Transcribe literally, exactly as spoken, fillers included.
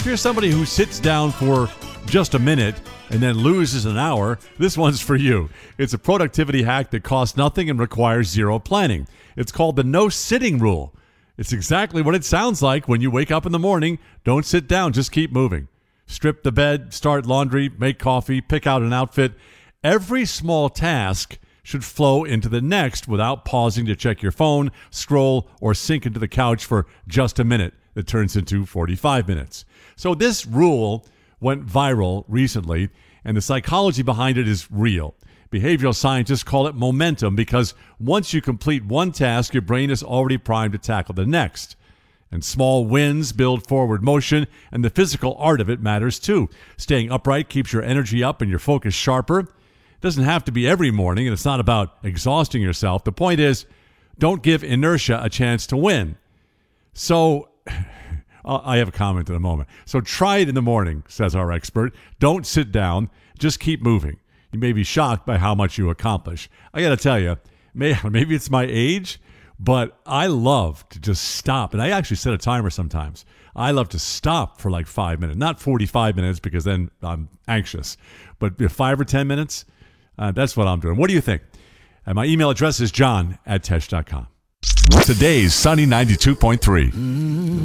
if you're somebody who sits down for just a minute and then loses an hour, this one's for you. It's a productivity hack that costs nothing and requires zero planning. It's called the no sitting rule. It's exactly what it sounds like when you wake up in the morning. Don't sit down, just keep moving. Strip the bed, start laundry, make coffee, pick out an outfit. Every small task should flow into the next without pausing to check your phone, scroll, or sink into the couch for just a minute that turns into forty-five minutes. So this rule went viral recently, and the psychology behind it is real. Behavioral scientists call it momentum because once you complete one task, your brain is already primed to tackle the next. And small wins build forward motion, and the physical art of it matters too. Staying upright keeps your energy up and your focus sharper. It doesn't have to be every morning, and it's not about exhausting yourself. The point is, don't give inertia a chance to win. So, I have a comment in a moment. So try it in the morning, says our expert. Don't sit down. Just keep moving. You may be shocked by how much you accomplish. I got to tell you, may, maybe it's my age, but I love to just stop. And I actually set a timer sometimes. I love to stop for like five minutes, not forty-five minutes because then I'm anxious. But five or ten minutes, uh, that's what I'm doing. What do you think? And my email address is john at tesh dot com. Today's Sunny ninety-two point three.